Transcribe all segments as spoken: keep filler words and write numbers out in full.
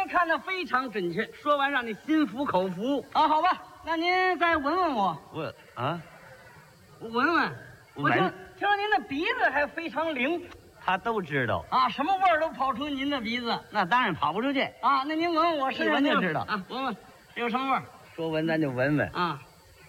您看的非常准确。 说完让你心服口服啊。好吧，那您再闻闻我。 我啊， 闻闻。我听听说您的鼻子还非常灵。 他都知道啊，什么味儿都跑出您的鼻子。 那当然跑不出去啊。那您闻闻我身上， 一闻就知道啊。闻闻有什么味儿？ 说闻咱就闻闻啊。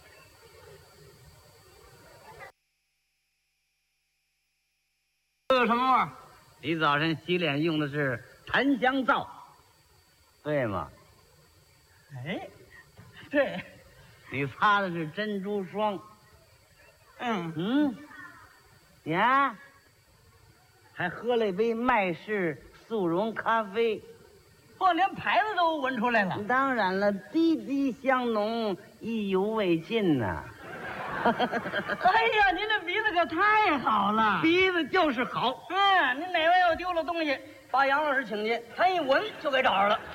有什么味儿？ 你早晨洗脸用的是檀香皂，对吗？ 哎，对。 你擦的是珍珠霜。 嗯嗯，你啊，还喝了一杯麦氏速溶咖啡， 哦，连牌子都闻出来了。 当然了，滴滴香浓，意犹未尽呐。 哎呀，您这鼻子可太好了， 鼻子就是好。 嗯，您哪位要丢了东西，把杨老师请去，他一闻就给找着了。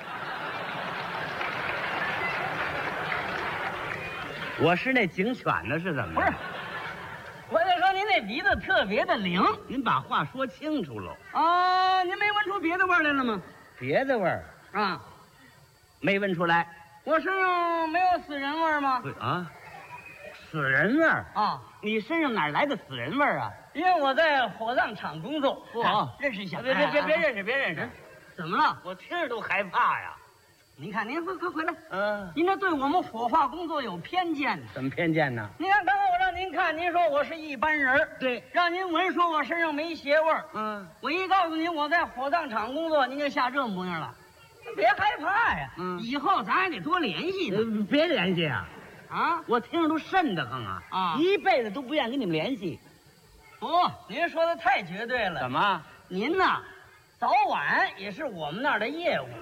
我是那警犬呢，是怎么着？ 不是，我在说您那鼻子特别的灵。 您把话说清楚喽。 啊，您没闻出别的味儿来了吗？ 别的味儿啊， 没闻出来。 我身上没有死人味儿吗？ 啊，死人味儿啊！ 你身上哪来的死人味儿啊？ 因为我在火葬场工作。 哦， 认识一下。 别别别别认识，别认识。 怎么了？ 我听着都害怕呀。 您看，您快快回来。 嗯， 您这对我们火化工作有偏见。 怎么偏见呢？ 您看，刚刚我让您看，您说我是一般人。 对， 让您闻，说我身上没邪味儿。 嗯， 我一告诉您我在火葬场工作，您就吓这模样了。别害怕呀， 嗯， 以后咱还得多联系呢。 呃、别联系啊！ 啊， 我听着都瘆得慌啊！ 啊， 一辈子都不愿跟你们联系。 不，您说的太绝对了。 怎么？ 您呐，早晚也是我们那儿的业务。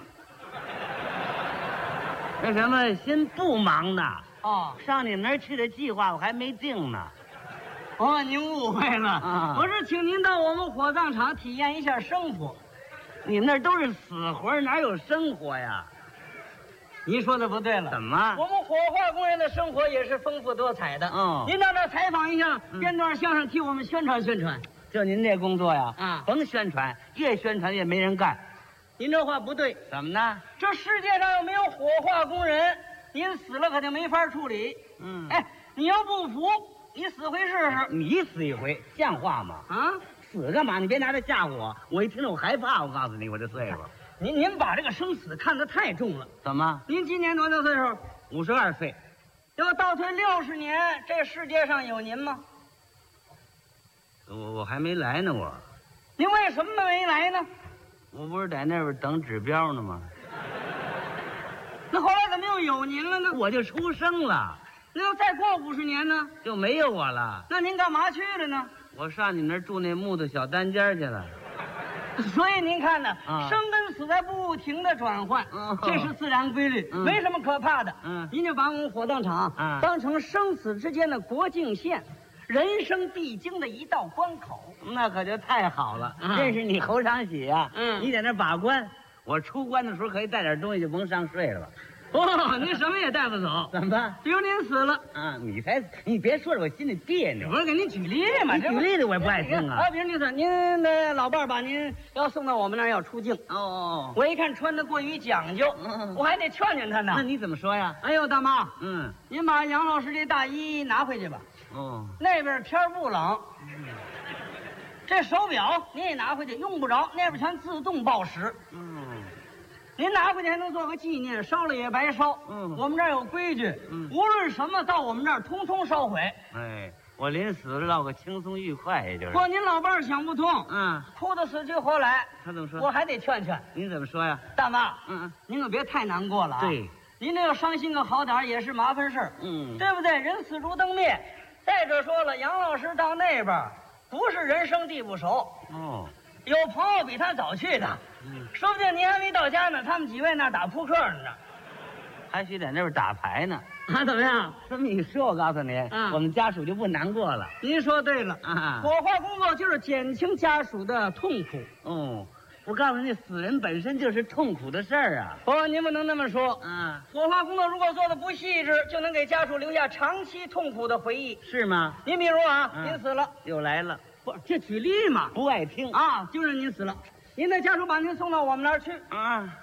那什么，先不忙呢。 哦， 上你们那儿去的计划我还没定呢。 哦，您误会了啊！ 我是请您到我们火葬场体验一下生活。 你们那儿都是死活，哪有生活呀？ 您说的不对了。 怎么？ 我们火化工人的生活也是丰富多彩的。 嗯， 您到这儿采访一下， 嗯、 编段相声替我们宣传宣传。 就您这工作呀， 啊， 甭宣传，越宣传越没人干。 您这话不对。 怎么呢？ 这世界上要没有火化工人，您死了可就没法处理。 嗯， 哎，你要不服，你死回试试。 你死一回，像话吗？ 啊， 死干嘛？你别拿它吓唬我，我一听着我害怕。我告诉你，我这岁数。 您您把这个生死看得太重了。 怎么？ 您今年多大岁数？ 五十二岁。 要倒退六十年，这世界上有您吗？ 我我还没来呢，我。 您为什么没来呢？ 我不是在那边等指标呢吗？ 那后来怎么又有您了呢？ 我就出生了。 那要再过五十年呢？ 就没有我了。 那您干嘛去了呢？ 我上你那儿住那木头小单间去了。 所以您看呢， 啊、 生跟死在不停的转换， 哦、 这是自然规律， 嗯、 没什么可怕的。 嗯， 您就把我们火葬场、 嗯、 当成生死之间的国境线，人生必经的一道关口。 那可就太好了。 嗯、 认识你侯长喜啊， 嗯， 你在那把关，我出关的时候可以带点东西，就甭上税了。 哦，您什么也带不走， 怎么办？ 比如您死了啊，你才你别说着我心里别扭。 我是给您举例嘛， 举例子我也不爱听啊。 啊，比如您说您的老伴儿把您要送到我们那儿要出境， 哦， 我一看穿的过于讲究， 嗯， 我还得劝劝他呢。 那你怎么说呀？ 哎呦，大妈， 嗯， 您把杨老师这大衣拿回去吧。 哦， 那边天不冷。嗯，这手表您也拿回去，用不着，那边全自动报时。 嗯。 您拿回去还能做个纪念，烧了也白烧。 嗯， 我们这儿有规矩， 嗯， 无论什么到我们这儿通通烧毁。 哎，我临死落个轻松愉快，也就是。 不，您老伴儿想不通， 嗯， 哭得死去活来。 他怎么说？ 我还得劝劝。 您怎么说呀？ 大妈， 嗯嗯， 您可别太难过了啊。 对， 您这要伤心个好点儿也是麻烦事儿。 嗯， 对不对？人死如灯灭。再者说了，杨老师到那边不是人生地不熟。 哦。 有朋友比他早去的， 嗯， 说不定您还没到家呢，他们几位那儿打扑克呢， 还许在那边打牌呢。 啊，怎么样？ 这么一说，我告诉你， 嗯， 我们家属就不难过了。 您说对了啊， 火化工作就是减轻家属的痛苦。 哦，我告诉你，死人本身就是痛苦的事儿啊。 不，您不能那么说。 嗯， 火化工作如果做的不细致，就能给家属留下长期痛苦的回忆。 是吗？ 您比如啊， 嗯， 您死了， 又来了。 不，这举例嘛， 不爱听啊，就是您死了，您的家属把您送到我们那儿去啊，